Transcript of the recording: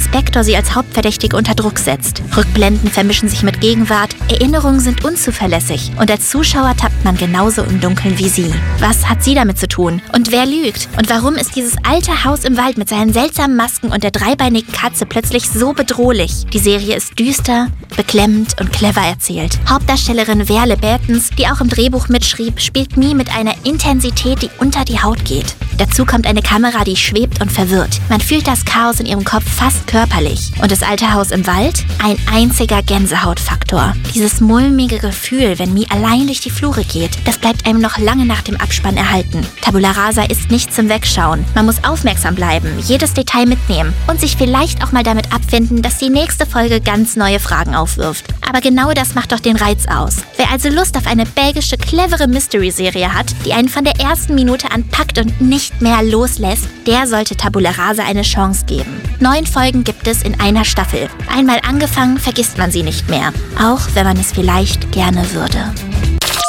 Inspektor sie als Hauptverdächtige unter Druck setzt. Rückblenden vermischen sich mit Gegenwart, Erinnerungen sind unzuverlässig und als Zuschauer tappt man genauso im Dunkeln wie sie. Was hat sie damit zu tun? Und wer lügt? Und warum ist dieses alte Haus im Wald mit seinen seltsamen Masken und der dreibeinigen Katze plötzlich so bedrohlich? Die Serie ist düster, beklemmend und clever erzählt. Hauptdarstellerin Verle Bertens, die auch im Drehbuch mitschrieb, spielt Mie mit einer Intensität, die unter die Haut geht. Dazu kommt eine Kamera, die schwebt und verwirrt. Man fühlt das Chaos in ihrem Kopf fast körperlich. Und das alte Haus im Wald? Ein einziger Gänsehautfaktor. Dieses mulmige Gefühl, wenn Mie allein durch die Flure geht, das bleibt einem noch lange nach dem Abspann erhalten. Tabula Rasa ist nicht zum Wegschauen. Man muss aufmerksam bleiben, jedes Detail mitnehmen und sich vielleicht auch mal damit abfinden, dass die nächste Folge ganz neue Fragen aufwirft. Aber genau das macht doch den Reiz aus. Wer also Lust auf eine belgische, clevere Mystery-Serie hat, die einen von der ersten Minute an packt und nicht mehr loslässt, der sollte Tabula Rasa eine Chance geben. 9 Folgen gibt es in einer Staffel. Einmal angefangen, vergisst man sie nicht mehr. Auch wenn man es vielleicht gerne würde.